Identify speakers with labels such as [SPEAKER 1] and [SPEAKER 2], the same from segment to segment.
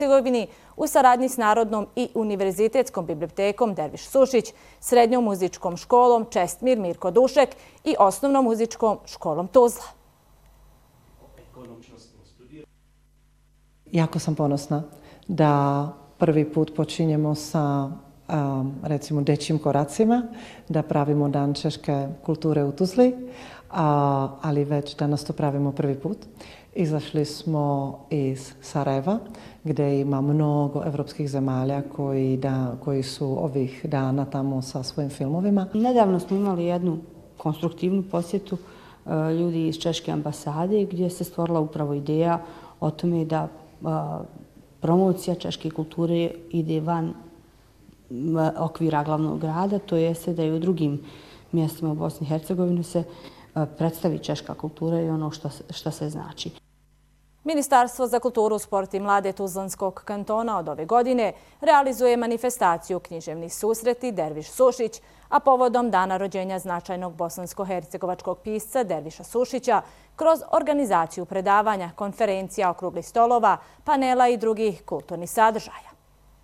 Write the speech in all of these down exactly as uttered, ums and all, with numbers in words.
[SPEAKER 1] Hercegovini u saradnji s Narodnom i univerzitetskom bibliotekom Derviš Sušić, srednjom muzičkom školom Čestmir Mirko Dušek i osnovnom muzičkom školom Tuzla.
[SPEAKER 2] Jako sam ponosna da prvi put počinjemo sa recimo dečjim koracima, da pravimo Dan češke kulture u Tuzli, ali već danas to pravimo prvi put. Izašli smo iz Sarajeva, gdje ima mnogo evropskih zemalja koji, da, koji su ovih dana tamo sa svojim filmovima.
[SPEAKER 3] Nedavno smo imali jednu konstruktivnu posjetu ljudi iz Češke ambasade gdje se stvorila upravo ideja o tome da promocija češke kulture ide van okvira glavnog grada, to jeste da i u drugim mjestima u Bosni i Hercegovini se predstavi češka kultura i ono što, što se znači.
[SPEAKER 1] Ministarstvo za kulturu, sport i mlade Tuzlanskog kantona od ove godine realizuje manifestaciju Književni susreti Derviš Sušić, a povodom dana rođenja značajnog bosansko-hercegovačkog pisca Derviša Sušića kroz organizaciju predavanja, konferencija, okruglih stolova, panela i drugih kulturnih sadržaja.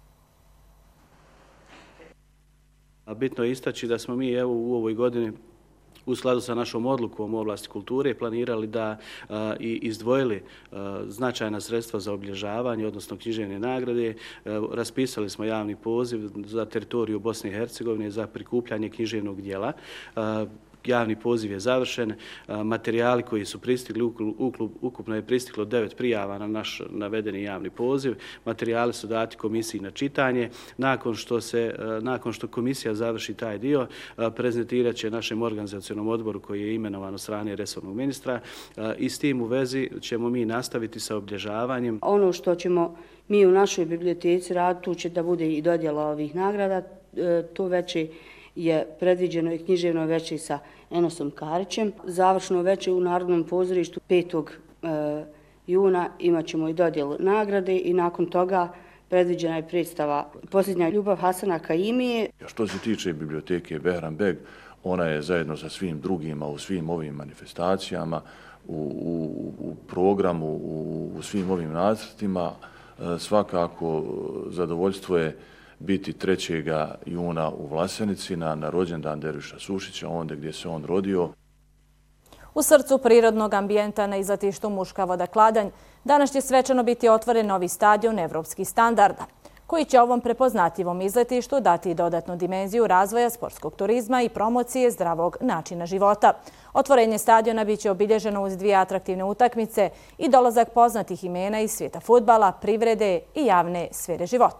[SPEAKER 4] Bitno je istaći da smo mi evo u ovoj godini u skladu sa našom odlukom u oblasti kulture planirali da a, i izdvojili a, značajna sredstva za obilježavanje, odnosno književne nagrade. A, raspisali smo javni poziv za teritoriju Bosne i Hercegovine za prikupljanje književnog dijela. A, Javni poziv je završen, materijali koji su pristigli, ukupno je pristiglo devet prijava na naš navedeni javni poziv. Materijali su dati komisiji na čitanje. Nakon što, se, nakon što komisija završi taj dio, prezentirat će našem organizacionom odboru koji je imenovan od strane resornog ministra i s tim u vezi ćemo mi nastaviti sa obilježavanjem.
[SPEAKER 3] Ono što ćemo mi u našoj biblioteci raditi, tu će da bude i dodjela ovih nagrada, to veće je predviđeno i književno veće sa Enosom Karićem. Završno veće u Narodnom pozorištu petog juna imat ćemo i dodjelu nagrade i nakon toga predviđena je predstava Posljednja ljubav Hasana Kaimije.
[SPEAKER 5] Što se tiče biblioteke Behram Beg, ona je zajedno sa svim drugima u svim ovim manifestacijama, u, u, u programu, u, u svim ovim nacrtima. Svakako zadovoljstvo je biti trećeg juna u Vlasenici na, na rođendan Derviša Sušića, onda gdje se on rodio.
[SPEAKER 1] U srcu prirodnog ambijenta na izletištu Muška voda Kladanj danas će svečano biti otvoren novi stadion evropskih standarda, koji će ovom prepoznatljivom izletištu dati dodatnu dimenziju razvoja sportskog turizma i promocije zdravog načina života. Otvorenje stadiona biće obilježeno uz dvije atraktivne utakmice i dolazak poznatih imena iz svijeta fudbala, privrede i javne sfere života.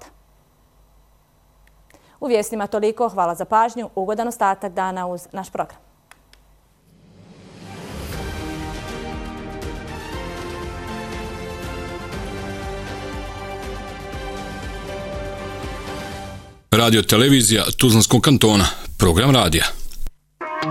[SPEAKER 1] U vijestima toliko, hvala za pažnju, ugodan ostatak dana uz naš program.
[SPEAKER 6] Radio televizija Tuzlanskog kantona, program radija.